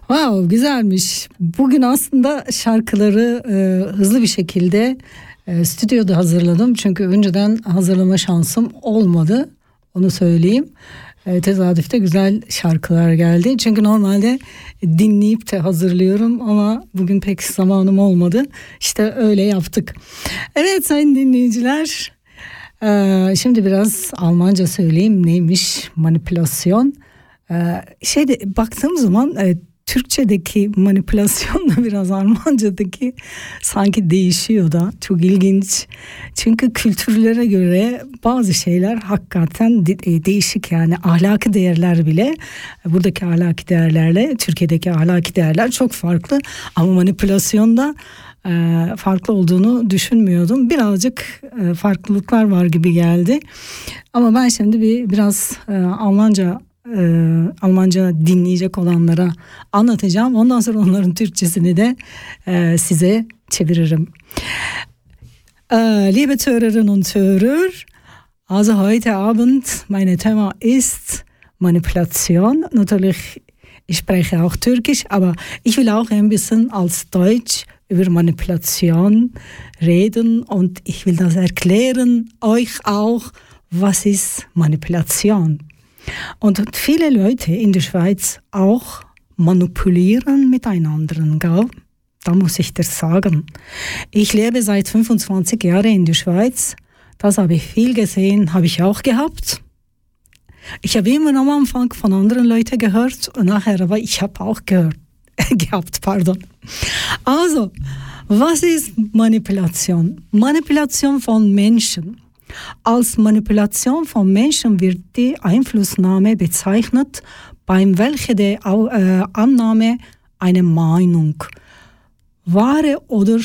Wow, güzelmiş. Bugün aslında şarkıları hızlı bir şekilde stüdyoda hazırladım. Çünkü önceden hazırlama şansım olmadı. Onu söyleyeyim. Tesadüfte güzel şarkılar geldi. Çünkü normalde dinleyip de hazırlıyorum ama bugün pek zamanım olmadı. İşte öyle yaptık. Evet sayın dinleyiciler. Şimdi biraz Almanca söyleyeyim. Neymiş manipülasyon? Baktığım zaman Türkçedeki manipülasyonla biraz Almancadaki sanki değişiyor da çok ilginç. Çünkü kültürlere göre bazı şeyler hakikaten değişik, yani ahlaki değerler bile buradaki ahlaki değerlerle Türkiye'deki ahlaki değerler çok farklı ama manipülasyonda farklı olduğunu düşünmüyordum. Birazcık farklılıklar var gibi geldi. Ama ben şimdi biraz Almanca dinleyecek olanlara anlatacağım. Ondan sonra onların Türkçesini de size çeviririm. Liebe Hörerinnen und Hörer, also heute Abend meine Thema ist Manipulation. Natürlich, ich spreche auch Türkisch, aber ich will auch ein bisschen als Deutsch über Manipulation reden und ich will das erklären euch auch, was ist Manipulation. Und viele Leute in der Schweiz auch manipulieren miteinander, gell? Da muss ich das sagen. Ich lebe seit 25 Jahren in der Schweiz. Das habe ich viel gesehen, habe ich auch gehabt. Ich habe immer am Anfang von anderen Leuten gehört und nachher, aber ich habe auch gehabt. Also, was ist Manipulation? Manipulation von Menschen. Als Manipulation von Menschen wird die Einflussnahme bezeichnet, beim welcher die Annahme einer Meinung, Ware oder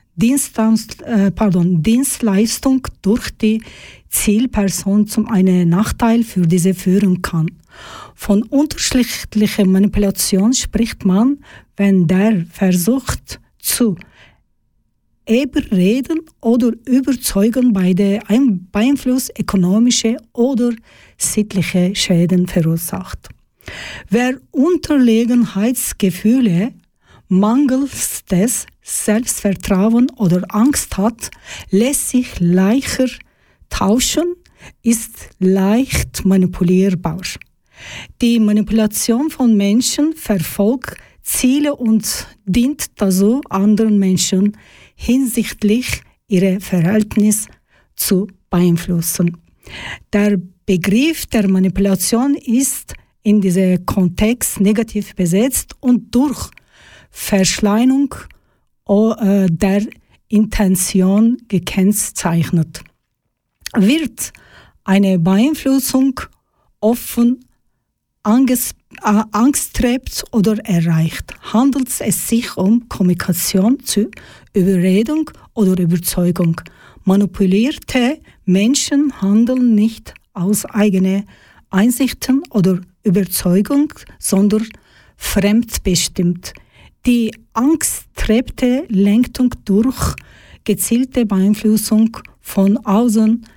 Dienstleistung durch die Zielperson zum einen Nachteil für diese führen kann. Von unterschiedlicher Manipulation spricht man, wenn der versucht zu überreden oder überzeugen bei der Beeinfluss ökonomische oder sittliche Schäden verursacht. Wer Unterlegenheitsgefühle, mangels des Selbstvertrauen oder Angst hat, lässt sich leichter tauschen, ist leicht manipulierbar. Die Manipulation von Menschen verfolgt Ziele und dient dazu, anderen Menschen hinsichtlich ihrer Verhältnis zu beeinflussen. Der Begriff der Manipulation ist in diesem Kontext negativ besetzt und durch Verschleierung der Intention gekennzeichnet. Wird eine Beeinflussung offen angestrebt oder erreicht, handelt es sich um Kommunikation zur Überredung oder Überzeugung. Manipulierte Menschen handeln nicht aus eigenen Einsichten oder Überzeugung, sondern fremdbestimmt. Die angstrebte Lenkung durch gezielte Beeinflussung von außen